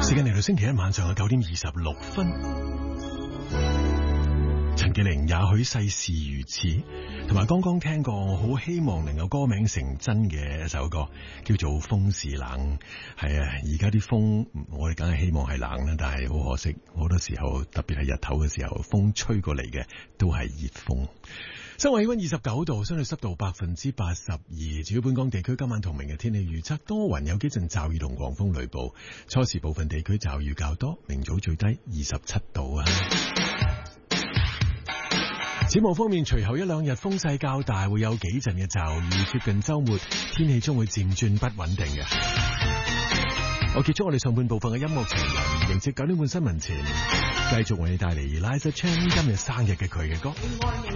時間嚟到星期一晚上嘅9:26。陳潔靈也許世事如此，同埋剛剛聽過我好希望能夠歌名成真嘅一首歌，叫做風是冷。係啊，而家啲風我哋梗係希望係冷啦，但係好可惜，好多時候特別係日頭嘅時候，風吹過嚟嘅都係熱風。室外氣溫29度，相對濕度82%。至於本港地區今晚同明日天氣預測，多雲，有幾陣驟雨同狂風雷暴，初時部分地區驟雨較多，明早最低27度啊。展望方面，隨後一兩日風勢較大，會有幾陣嘅驟雨，接近週末天氣將會漸轉不穩定嘅。我結束我哋上半部分嘅音樂情人，迎接9點半新聞前，繼續為你帶嚟 Eliza Chan 今日生日嘅佢嘅歌。